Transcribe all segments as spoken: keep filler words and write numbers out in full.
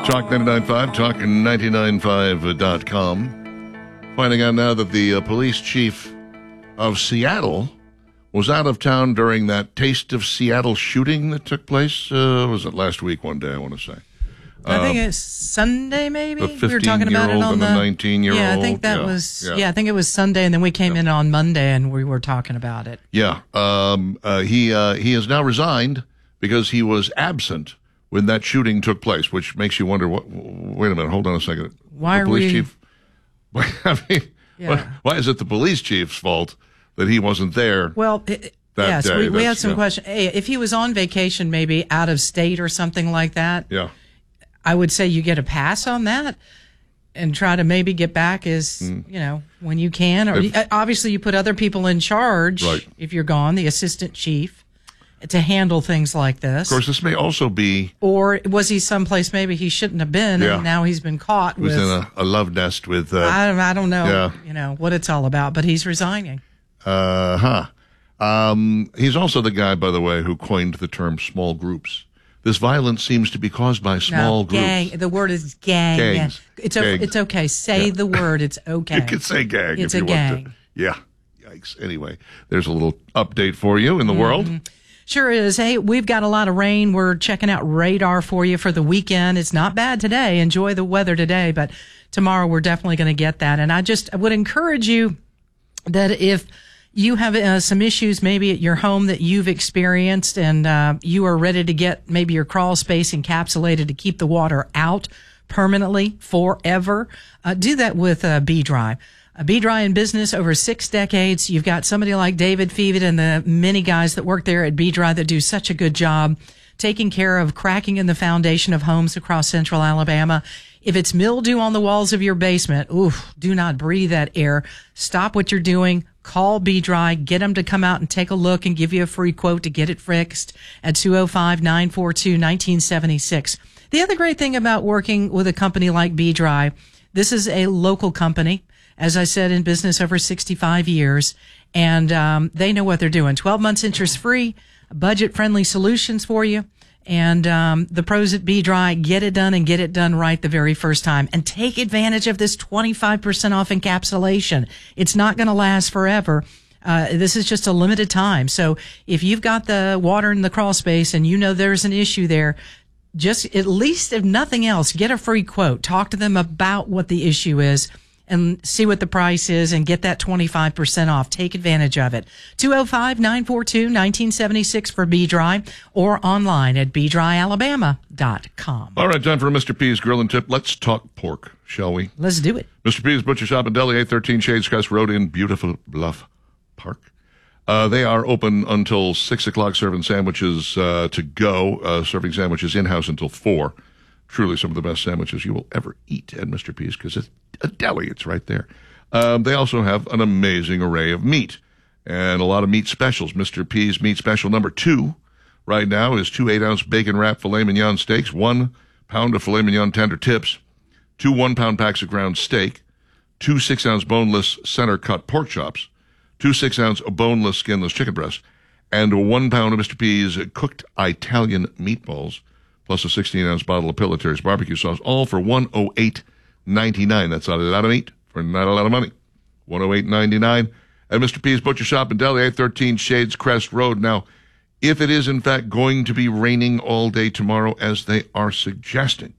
Talk ninety-nine point five, talk ninety-nine point five dot com. Finding out now that the uh, police chief of Seattle was out of town during that Taste of Seattle shooting that took place. Uh, was it last week one day, I want to say. I uh, think it's Sunday, maybe? The we were talking about it on and the, the nineteen-year-old. Yeah, I think that yeah, was, yeah. yeah, I think it was Sunday, and then we came yeah. in on Monday, and we were talking about it. Yeah. Um, uh, he, uh, he has now resigned because he was absent when that shooting took place, which makes you wonder, what, wait a minute, hold on a second. Why the are police we... chief, I mean, Yeah. what, why is it the police chief's fault that he wasn't there? Well, it, that yes, day? we, we had That's- some yeah. questions. Hey, if he was on vacation, maybe out of state or something like that, Yeah. I would say you get a pass on that and try to maybe get back as, Mm. you know, when you can. Or If- obviously you put other people in charge Right. if you're gone, the assistant chief, to handle things like this. Of course, this may also be Or was he someplace maybe he shouldn't have been, Yeah. and now he's been caught was with, in a, a love nest with, uh, I, I don't know, Yeah. you know, what it's all about, but he's resigning. uh huh. Um, he's also the guy, by the way, who coined the term small groups. This violence seems to be caused by small no, groups. gang. The word is gang. Gangs. It's o- Gangs. it's okay. Say Yeah. the word. It's okay. You could say gang It's if you a gang. want to. Yeah. Yikes. Anyway, there's a little update for you in the world. Sure is. Hey, we've got a lot of rain. We're checking out radar for you for the weekend. It's not bad today. Enjoy the weather today, but tomorrow we're definitely going to get that. And I just I would encourage you that if you have uh, some issues maybe at your home that you've experienced and uh, you are ready to get maybe your crawl space encapsulated to keep the water out permanently forever, uh, do that with uh, B-Dry. Uh, B-Dry in business over six decades. You've got somebody like David Fevet and the many guys that work there at B-Dry that do such a good job taking care of cracking in the foundation of homes across central Alabama. If it's mildew on the walls of your basement, oof, do not breathe that air. Stop what you're doing. Call B-Dry. Get them to come out and take a look and give you a free quote to get it fixed at two oh five, nine four two, one nine seven six. The other great thing about working with a company like B-Dry, this is a local company, as I said, in business over sixty-five years, and um, they know what they're doing. twelve months interest-free, budget-friendly solutions for you. And um, the pros at B-Dry, get it done and get it done right the very first time. And take advantage of this twenty-five percent off encapsulation. It's not going to last forever. Uh, this is just a limited time. So if you've got the water in the crawl space and you know there's an issue there, just at least, if nothing else, get a free quote. Talk to them about what the issue is and see what the price is and get that twenty-five percent off. Take advantage of it. two oh five, nine four two, one nine seven six for B-Dry or online at b dry alabama dot com. All right, time for Mister P's Grill and Tip. Let's talk pork, shall we? Let's do it. Mister P's Butcher Shop and Deli, eight thirteen Shades Crest Road in beautiful Bluff Park. Uh, they are open until six o'clock, serving sandwiches uh, to go, uh, serving sandwiches in-house until four. Truly some of the best sandwiches you will ever eat at Mister P's because it's a deli. It's right there. Um, they also have an amazing array of meat and a lot of meat specials. Mister P's meat special number two right now is two eight-ounce bacon-wrapped filet mignon steaks, one pound of filet mignon tender tips, two one-pound packs of ground steak, two six-ounce boneless center-cut pork chops, two six-ounce boneless skinless chicken breasts, and one pound of Mister P's cooked Italian meatballs, plus a sixteen-ounce bottle of Pilatary's barbecue sauce, all for one hundred eight ninety-nine. That's a lot of meat for not a lot of money. one hundred eight ninety-nine at Mister P's Butcher Shop and Deli, eight thirteen Shades Crest Road. Now, if it is in fact going to be raining all day tomorrow, as they are suggesting,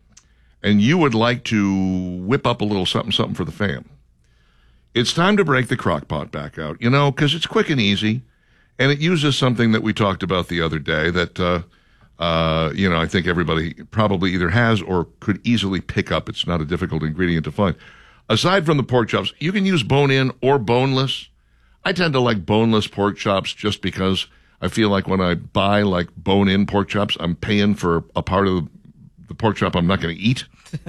and you would like to whip up a little something something for the fam, it's time to break the crock pot back out, you know, because it's quick and easy, and it uses something that we talked about the other day that, uh, uh, you know, I think everybody probably either has or could easily pick up. It's not a difficult ingredient to find. Aside from the pork chops, you can use bone-in or boneless. I tend to like boneless pork chops just because I feel like when I buy, like, bone-in pork chops, I'm paying for a part of the pork chop I'm not going to eat.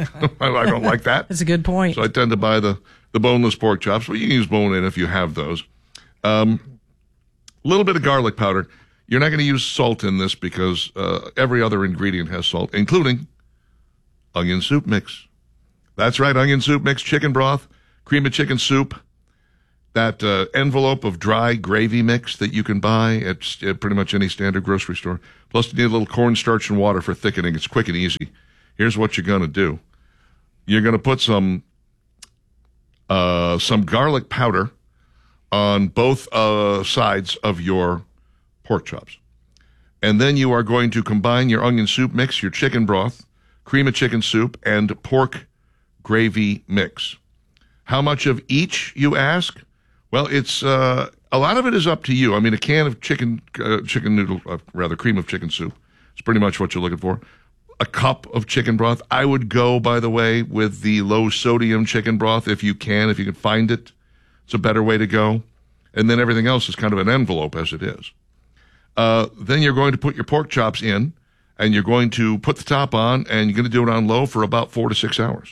I don't like that. That's a good point. So I tend to buy the, the boneless pork chops, but you can use bone-in if you have those. A um, little bit of garlic powder. You're not going to use salt in this because uh, every other ingredient has salt, including onion soup mix. That's right, onion soup mix, chicken broth, cream of chicken soup, that uh, envelope of dry gravy mix that you can buy at, at pretty much any standard grocery store. Plus, you need a little cornstarch and water for thickening. It's quick and easy. Here's what you're going to do. You're going to put some uh, some garlic powder on both uh, sides of your pork chops. And then you are going to combine your onion soup mix, your chicken broth, cream of chicken soup, and pork gravy mix. How much of each, you ask? Well, it's uh, a lot of it is up to you. I mean, a can of chicken uh, chicken noodle, uh, rather cream of chicken soup, is pretty much what you're looking for. A cup of chicken broth. I would go, by the way, with the low sodium chicken broth if you can, if you can find it. It's a better way to go. And then everything else is kind of an envelope as it is. Uh, then you're going to put your pork chops in, and you're going to put the top on, and you're going to do it on low for about four to six hours.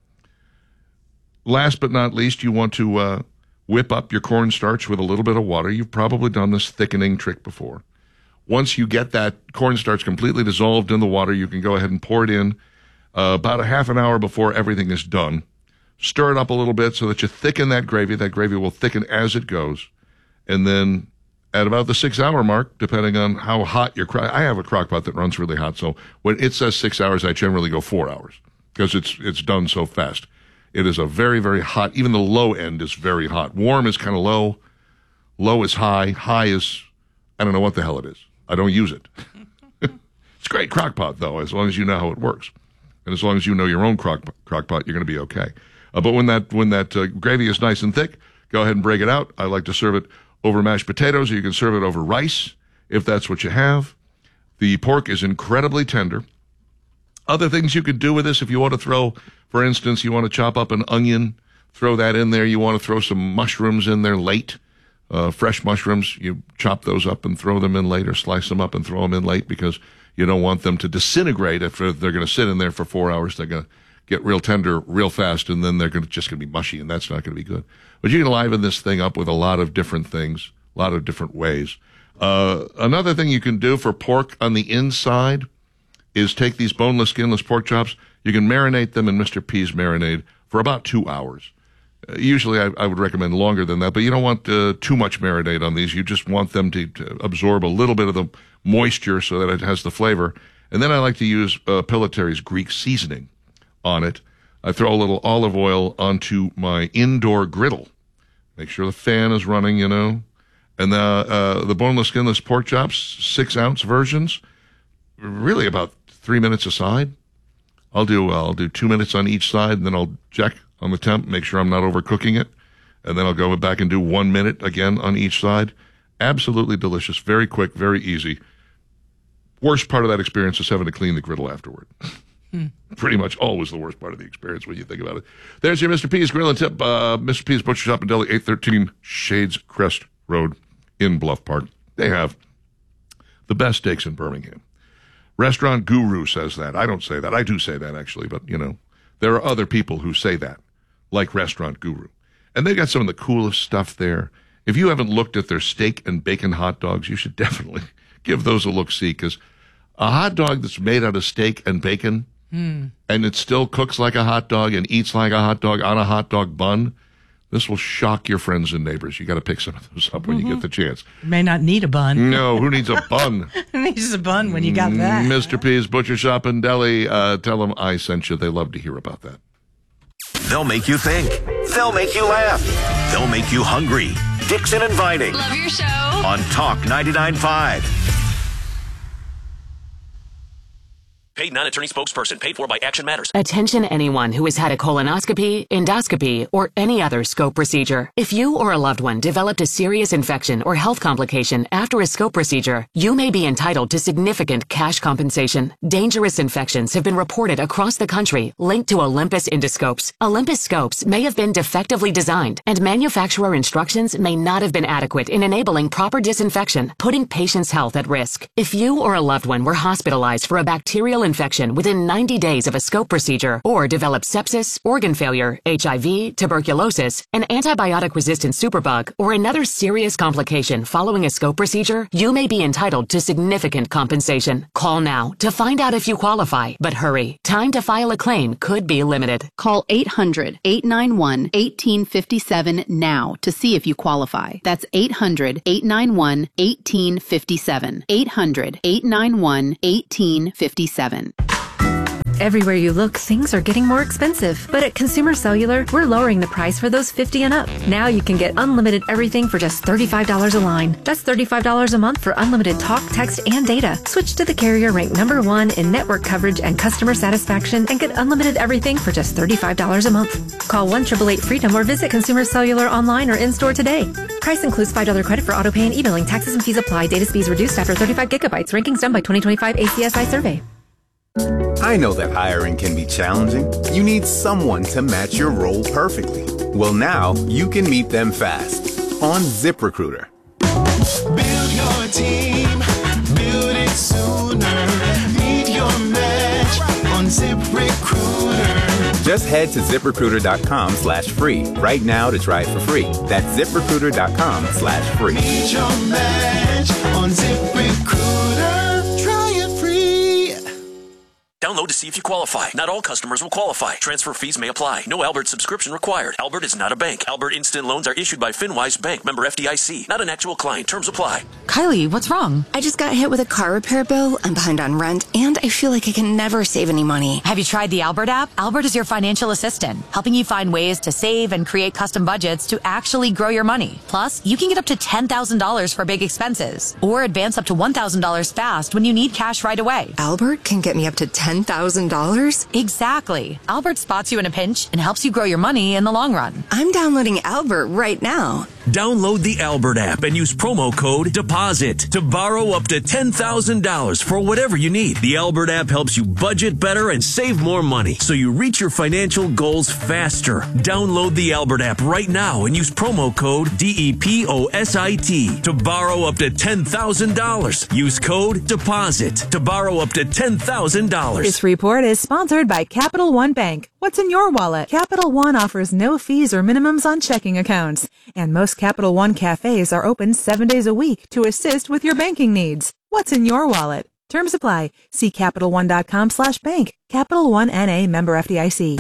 Last but not least, you want to uh, whip up your cornstarch with a little bit of water. You've probably done this thickening trick before. Once you get that cornstarch completely dissolved in the water, you can go ahead and pour it in uh, about a half an hour before everything is done. Stir it up a little bit so that you thicken that gravy. That gravy will thicken as it goes. And then at about the six-hour mark, depending on how hot your crock... I have a crock pot that runs really hot, so when it says six hours, I generally go four hours because it's it's done so fast. It is a very, very hot... Even the low end is very hot. Warm is kind of low. Low is high. High is... I don't know what the hell it is. I don't use it. It's a great crock pot, though, as long as you know how it works. And as long as you know your own crock, crock pot, you're going to be okay. Uh, but when that when that uh, gravy is nice and thick, go ahead and break it out. I like to serve it over mashed potatoes, or you can serve it over rice, if that's what you have. The pork is incredibly tender. Other things you could do with this, if you want to throw, for instance, you want to chop up an onion, throw that in there. You want to throw some mushrooms in there late. Uh, fresh mushrooms, you chop those up and throw them in late, or slice them up and throw them in late, because you don't want them to disintegrate. If they're going to sit in there for four hours, they're going to get real tender real fast, and then they're going to just going to be mushy, and that's not going to be good. But you can liven this thing up with a lot of different things, a lot of different ways. Uh, another thing you can do for pork on the inside is take these boneless, skinless pork chops. You can marinate them in Mister P's marinade for about two hours. Uh, usually I, I would recommend longer than that, but you don't want uh, too much marinade on these. You just want them to, to absorb a little bit of the moisture so that it has the flavor. And then I like to use uh, Pilatary's Greek seasoning on it. I throw a little olive oil onto my indoor griddle. Make sure the fan is running, you know. And the, uh, the boneless, skinless pork chops, six-ounce versions, really about three minutes a side. I'll do uh, I'll do two minutes on each side, and then I'll check on the temp, make sure I'm not overcooking it, and then I'll go back and do one minute again on each side. Absolutely delicious, very quick, very easy. Worst part of that experience is having to clean the griddle afterward. Hmm. Pretty much always the worst part of the experience when you think about it. There's your Mister P's Grill and Tip, uh, Mister P's Butcher Shop in Deli, eight thirteen Shades Crest Road in Bluff Park. They have the best steaks in Birmingham. Restaurant Guru says that. I don't say that. I do say that, actually, but, you know, there are other people who say that, like Restaurant Guru. And they've got some of the coolest stuff there. If you haven't looked at their steak and bacon hot dogs, you should definitely give those a look-see, because a hot dog that's made out of steak and bacon, mm. and it still cooks like a hot dog and eats like a hot dog on a hot dog bun, this will shock your friends and neighbors. You got to pick some of those up when mm-hmm. you get the chance. You may not need a bun. No, who needs a bun? Who needs a bun when you got that? Mister P's Butcher Shop in Deli. Uh, tell them I sent you. They love to hear about that. They'll make you think. They'll make you laugh. They'll make you hungry. Dixon and Vining. Love your show. On Talk ninety-nine point five. Paid non-attorney spokesperson. Paid for by Action Matters. Attention anyone who has had a colonoscopy, endoscopy, or any other scope procedure. If you or a loved one developed a serious infection or health complication after a scope procedure, you may be entitled to significant cash compensation. Dangerous infections have been reported across the country linked to Olympus endoscopes. Olympus scopes may have been defectively designed, and manufacturer instructions may not have been adequate in enabling proper disinfection, putting patients' health at risk. If you or a loved one were hospitalized for a bacterial infection within ninety days of a scope procedure, or developed sepsis, organ failure, H I V, tuberculosis, an antibiotic-resistant superbug, or another serious complication following a scope procedure, you may be entitled to significant compensation. Call now to find out if you qualify, but hurry. Time to file a claim could be limited. Call eight hundred, eight nine one, one eight five seven now to see if you qualify. That's eight hundred, eight nine one, one eight five seven. eight hundred, eight nine one, one eight five seven. Everywhere you look, things are getting more expensive. But at Consumer Cellular, we're lowering the price for those fifty and up. Now you can get unlimited everything for just thirty-five dollars a line. That's thirty-five dollars a month for unlimited talk, text, and data. Switch to the carrier ranked number one in network coverage and customer satisfaction and get unlimited everything for just thirty-five dollars a month. Call one eight eight eight freedom or visit Consumer Cellular online or in-store today. Price includes five dollars credit for auto pay and e-billing. Taxes and fees apply. Data speeds reduced after thirty-five gigabytes. Rankings done by twenty twenty-five A C S I survey. I know that hiring can be challenging. You need someone to match your role perfectly. Well, now you can meet them fast on ZipRecruiter. Build your team, build it sooner. Meet your match on ZipRecruiter. Just head to ZipRecruiter.com slash free right now to try it for free. That's ZipRecruiter.com slash free. Meet your match on ZipRecruiter. Try it free. Download to see if you qualify. Not all customers will qualify. Transfer fees may apply. No Albert subscription required. Albert is not a bank. Albert Instant Loans are issued by FinWise Bank, member F D I C. Not an actual client. Terms apply. Kylie, what's wrong? I just got hit with a car repair bill. I'm behind on rent, and I feel like I can never save any money. Have you tried the Albert app? Albert is your financial assistant, helping you find ways to save and create custom budgets to actually grow your money. Plus, you can get up to ten thousand dollars for big expenses, or advance up to one thousand dollars fast when you need cash right away. Albert can get me up to ten thousand dollars? Exactly. Albert spots you in a pinch and helps you grow your money in the long run. I'm downloading Albert right now. Download the Albert app and use promo code DEPOSIT to borrow up to ten thousand dollars for whatever you need. The Albert app helps you budget better and save more money so you reach your financial goals faster. Download the Albert app right now and use promo code D E P O S I T to borrow up to ten thousand dollars. Use code DEPOSIT to borrow up to ten thousand dollars. This report is sponsored by Capital One Bank. What's in your wallet? Capital One offers no fees or minimums on checking accounts, and most Capital One cafes are open seven days a week to assist with your banking needs. What's in your wallet? Terms apply. See CapitalOne.com slash bank. Capital One N A, member F D I C.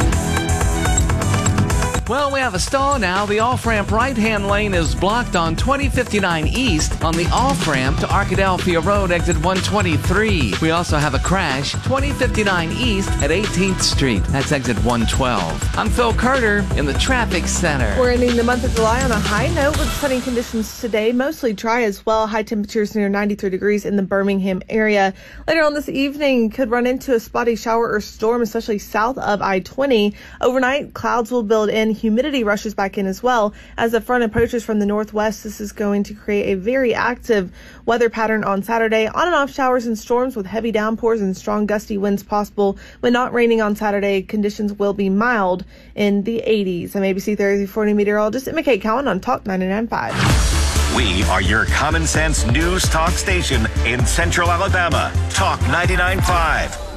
Well, we have a stall now. The off-ramp right-hand lane is blocked on twenty fifty-nine East on the off-ramp to Arkadelphia Road, exit one twenty-three. We also have a crash, twenty fifty-nine East at eighteenth Street. That's exit one twelve. I'm Phil Carter in the traffic center. We're ending the month of July on a high note with sunny conditions today, mostly dry as well. High temperatures near ninety-three degrees in the Birmingham area. Later on this evening, could run into a spotty shower or storm, especially south of I twenty. Overnight, clouds will build in. Humidity rushes back in as well. As the front approaches from the northwest, this is going to create a very active weather pattern on Saturday. On and off showers and storms with heavy downpours and strong gusty winds possible. When not raining on Saturday, conditions will be mild in the eighties. I'm A B C thirty forty meteorologist Emma Kate Cowan on Talk ninety-nine point five. We are your common sense news talk station in Central Alabama. Talk ninety-nine point five.